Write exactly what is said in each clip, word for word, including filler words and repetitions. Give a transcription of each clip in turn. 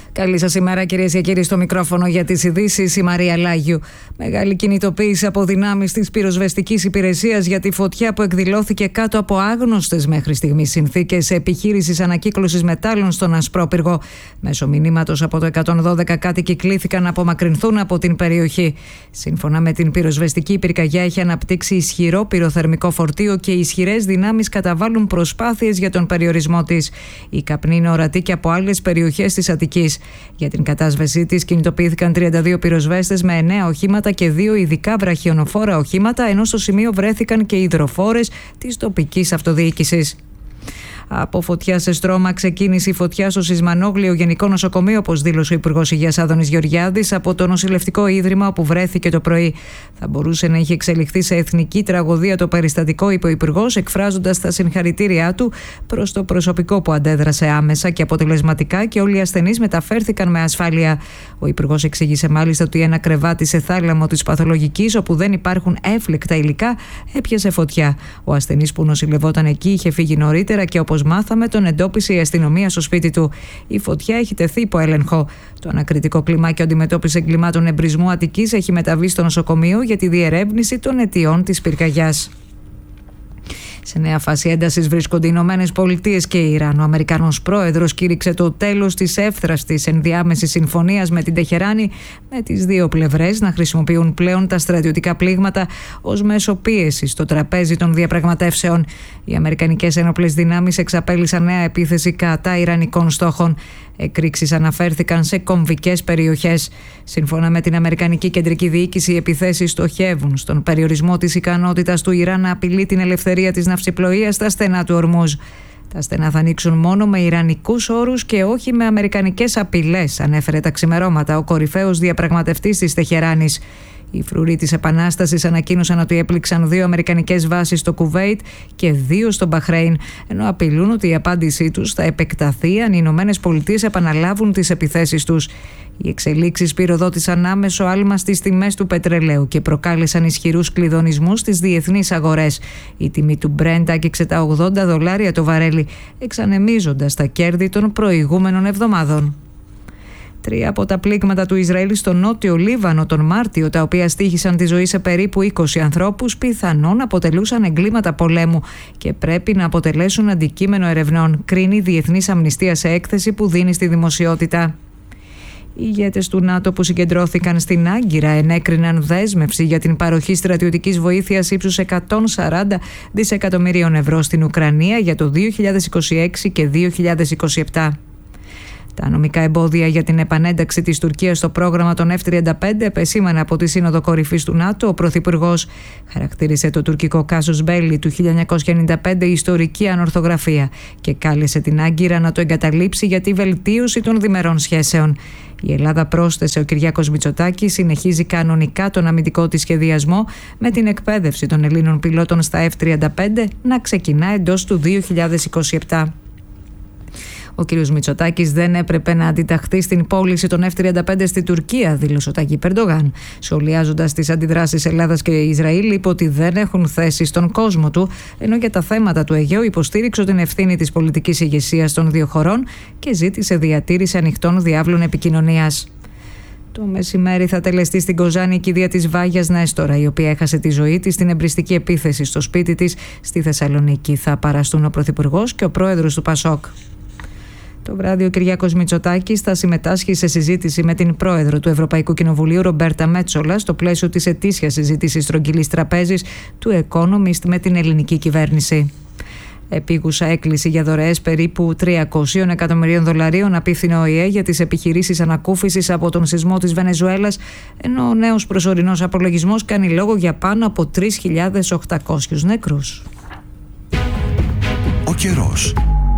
Καλή σας ημέρα, κυρίες και κύριοι, στο μικρόφωνο για τις ειδήσεις η Μαρία Λάγιου. Μεγάλη κινητοποίηση από δυνάμεις της πυροσβεστικής υπηρεσίας για τη φωτιά που εκδηλώθηκε κάτω από άγνωστες μέχρι στιγμής συνθήκες επιχείρησης ανακύκλωσης μετάλλων στον Ασπρόπυργο. Μέσω μηνύματος από το εκατόν δώδεκα κάτοικοι κλήθηκαν να απομακρυνθούν από την περιοχή. Σύμφωνα με την πυροσβεστική, η πυρκαγιά έχει αναπτύξει ισχυρό πυροθερμικό φορτίο και οι ισχυρές δυνάμεις καταβάλουν προσπάθειες για τον περιορισμό της. Η καπνή είναι ορατή και από άλλες περιοχές της Αττικής. Για την κατάσβεσή της κινητοποιήθηκαν τριάντα δύο πυροσβέστες με εννέα οχήματα και δύο ειδικά βραχιονοφόρα οχήματα, ενώ στο σημείο βρέθηκαν και υδροφόρες της τοπικής αυτοδιοίκησης. Από φωτιά σε στρώμα ξεκίνησε η φωτιά στο Σισμανόγλιο Γενικό Νοσοκομείο, όπως δήλωσε ο Υπουργός Υγείας Άδωνης Γεωργιάδης, από το νοσηλευτικό ίδρυμα όπου βρέθηκε το πρωί. Θα μπορούσε να είχε εξελιχθεί σε εθνική τραγωδία το περιστατικό, είπε ο Υπουργός, εκφράζοντας τα συγχαρητήριά του προς το προσωπικό που αντέδρασε άμεσα και αποτελεσματικά και όλοι οι ασθενείς μεταφέρθηκαν με ασφάλεια. Ο Υπουργός εξήγησε μάλιστα ότι ένα κρεβάτι σε θάλαμο της παθολογικής, όπου δεν υπάρχουν έφλεκτα υλικά, έπιασε φωτιά. Ο ασθενής που νοσηλευόταν εκεί είχε φύγει νωρίτερα και, όπως μάθαμε, τον εντόπισε η αστυνομία στο σπίτι του. Η φωτιά έχει τεθεί υπό έλεγχο. Το ανακριτικό κλιμάκιο αντιμετώπιση εγκλημάτων εμπρισμού Αττικής έχει μεταβεί στο νοσοκομείο για τη διερεύνηση των αιτιών της πυρκαγιάς. Σε νέα φάση έντασης βρίσκονται οι Ηνωμένες Πολιτείες και η Ιράν. Ο Αμερικανός πρόεδρος κήρυξε το τέλος της εύθραστης ενδιάμεσης συμφωνίας με την Τεχεράνη, με τις δύο πλευρές να χρησιμοποιούν πλέον τα στρατιωτικά πλήγματα ως μέσο πίεσης στο τραπέζι των διαπραγματεύσεων. Οι αμερικανικές ένοπλες δυνάμεις εξαπέλυσαν νέα επίθεση κατά ιρανικών στόχων. Εκρήξεις αναφέρθηκαν σε κομβικές περιοχές. Σύμφωνα με την Αμερικανική Κεντρική Διοίκηση, οι επιθέσεις στοχεύουν στον περιορισμό της ικανότητας του Ιράν να απειλεί την ελευθερία της ναυσιπλοείας στα στενά του Ορμούζ. Τα στενά θα ανοίξουν μόνο με ιρανικούς όρους και όχι με αμερικανικές απειλές, ανέφερε τα ξημερώματα ο κορυφαίος διαπραγματευτής της Τεχεράνης. Οι φρουροί της Επανάστασης ανακοίνωσαν ότι έπληξαν δύο αμερικανικές βάσεις στο Κουβέιτ και δύο στο Μπαχρέιν, ενώ απειλούν ότι η απάντησή τους θα επεκταθεί αν οι Ηνωμένες Πολιτείες επαναλάβουν τις επιθέσεις τους. Οι εξελίξεις πυροδότησαν άμεσο άλμα στις τιμές του πετρελαίου και προκάλεσαν ισχυρούς κλειδονισμούς στις διεθνείς αγορές. Η τιμή του Brent άγγιξε τα ογδόντα δολάρια το βαρέλι, εξανεμίζοντας τα κέρδη των προηγούμενων εβδομάδων. Τρία από τα πλήγματα του Ισραήλ στο νότιο Λίβανο τον Μάρτιο, τα οποία στοίχησαν τη ζωή σε περίπου είκοσι ανθρώπους, πιθανόν αποτελούσαν εγκλήματα πολέμου και πρέπει να αποτελέσουν αντικείμενο ερευνών, κρίνει η Διεθνής Αμνηστία σε έκθεση που δίνει στη δημοσιότητα. Οι ηγέτες του ΝΑΤΟ που συγκεντρώθηκαν στην Άγκυρα ενέκριναν δέσμευση για την παροχή στρατιωτικής βοήθειας ύψους εκατόν σαράντα δισεκατομμυρίων ευρώ στην Ουκρανία για το δύο χιλιάδες είκοσι έξι και δύο χιλιάδες είκοσι επτά. Τα νομικά εμπόδια για την επανένταξη της Τουρκίας στο πρόγραμμα των εφ τριάντα πέντε επεσήμανε από τη Σύνοδο Κορυφής του ΝΑΤΟ. Ο Πρωθυπουργός χαρακτήρισε το τουρκικό κάσους Μπέλι του χίλια εννιακόσια ενενήντα πέντε ιστορική ανορθογραφία και κάλεσε την Άγκυρα να το εγκαταλείψει για τη βελτίωση των διμερών σχέσεων. Η Ελλάδα, πρόσθεσε ο Κυριάκος Μητσοτάκης, συνεχίζει κανονικά τον αμυντικό της σχεδιασμό, με την εκπαίδευση των Ελλήνων πιλότων στα εφ τριάντα πέντε να ξεκινά εντός του δύο χιλιάδες είκοσι επτά. Ο κ. Μητσοτάκης δεν έπρεπε να αντιταχθεί στην πώληση των εφ τριάντα πέντε στη Τουρκία, δήλωσε ο Ταγί Ερντογάν. Σχολιάζοντας τις αντιδράσεις Ελλάδας και Ισραήλ, είπε ότι δεν έχουν θέση στον κόσμο του, ενώ για τα θέματα του Αιγαίου υποστήριξε την ευθύνη της πολιτικής ηγεσίας των δύο χωρών και ζήτησε διατήρηση ανοιχτών διάβλων επικοινωνίας. Το μεσημέρι θα τελεστεί στην Κοζάνη η κηδεία της Βάγιας Νέστορα, η οποία έχασε τη ζωή της στην εμπριστική επίθεση στο σπίτι της στη Θεσσαλονίκη. Θα παραστούν ο Πρωθυπουργός και ο Πρόεδρος του Πασόκ. Το βράδυ ο Κυριάκος Μητσοτάκης θα συμμετάσχει σε συζήτηση με την πρόεδρο του Ευρωπαϊκού Κοινοβουλίου Ρομπέρτα Μέτσολα στο πλαίσιο της ετήσιας συζήτησης στρογγυλής τραπέζης του Economist με την ελληνική κυβέρνηση. Επίγουσα έκκληση για δωρεές περίπου τριακόσια εκατομμυρίων δολαρίων απίφθινε ο ΟΗΕ για τις επιχειρήσεις ανακούφισης από τον σεισμό της Βενεζουέλας, ενώ ο νέος προσωρινός απολογισμός κάνει λόγο για πάνω από τρεις χιλιάδες οκτακόσιους νεκρούς. Ο καιρός.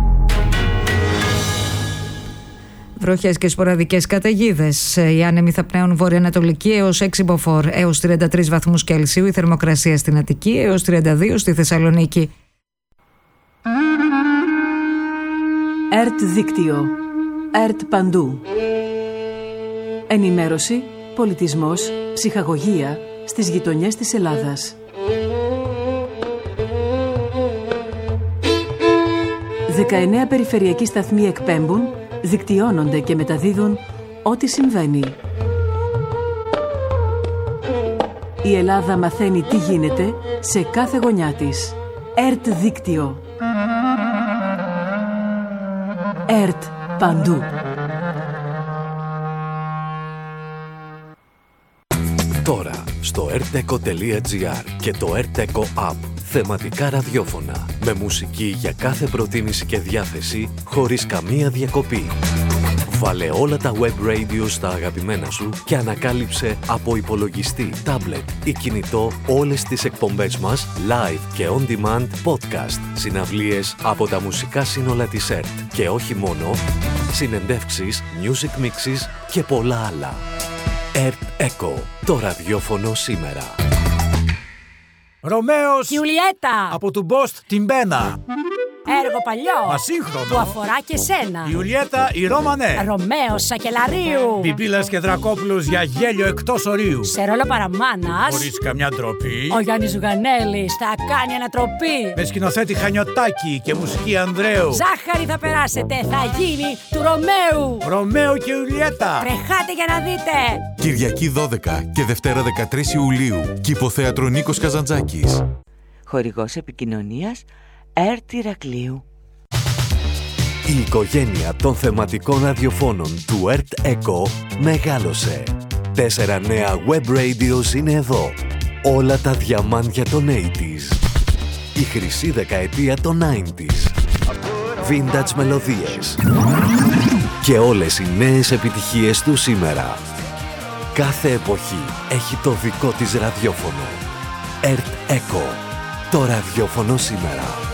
Βροχές και σποραδικές καταιγίδες. Οι άνεμοι θα πνέουν βορειοανατολική έως έξι μποφόρ έως τριάντα τρεις βαθμούς Κελσίου. Η θερμοκρασία στην Αττική έως τριάντα δύο στη Θεσσαλονίκη. ΕΡΤ δίκτυο. ΕΡΤ παντού. Ενημέρωση, πολιτισμός, ψυχαγωγία στις γειτονιές της Ελλάδας. δεκαεννέα περιφερειακοί σταθμοί εκπέμπουν δικτυώνονται και μεταδίδουν ό,τι συμβαίνει. Η Ελλάδα μαθαίνει τι γίνεται σε κάθε γωνιά της. ΕΡΤ Δίκτυο. ΕΡΤ παντού. Τώρα στο ερτεκο τελεία τζι άρ και το ερτεκο App. Θεματικά ραδιόφωνα με μουσική για κάθε προτίμηση και διάθεση χωρίς καμία διακοπή. Βάλε όλα τα web radio στα αγαπημένα σου και ανακάλυψε από υπολογιστή, τάμπλετ ή κινητό όλες τις εκπομπές μας live και on demand podcast, συναυλίες από τα μουσικά σύνολα της ΕΡΤ και όχι μόνο, συνεντεύξεις, music mixes και πολλά άλλα. ΕΡΤ Echo, το ραδιόφωνο σήμερα. Ρωμαίος Ιουλιέτα από του Μπόστ την Μπένα. Έργο παλιό Ασύγχρονο που αφορά και σένα. Ιουλιέτα η Ρώμανέ. Ρωμαίος Σακελαρίου. Πιπίλας και Δρακόπουλος για γέλιο εκτός ορίου. Σε ρόλο παραμάνας Χωρίς καμιά ντροπή. ο Γιάννης Ζουγανέλης θα κάνει ανατροπή. Με σκηνοθέτη Χανιωτάκη και μουσική Ανδρέου. Ζάχαρη θα περάσετε, θα γίνει του Ρωμαίου. Ρωμαίο και Ιουλιέτα. Τρεχάτε για να δείτε. Κυριακή δώδεκα και Δευτέρα δεκατρείς Ιουλίου. Κηποθέατρο Νίκος Καζαντζάκης. Χορηγός επικοινωνίας ΕΡΤ Ηρακλείου. Η οικογένεια των θεματικών ραδιοφώνων του ΕΡΤ Echo μεγάλωσε. Τέσσερα νέα web radios είναι εδώ. Όλα τα διαμάντια των ογδόντα. Η χρυσή δεκαετία των ενενήντα. Vintage μελωδίες. Και όλες οι νέες επιτυχίες του σήμερα. Κάθε εποχή έχει το δικό της ραδιόφωνο. ΕΡΤ Echo. Το ραδιόφωνο σήμερα.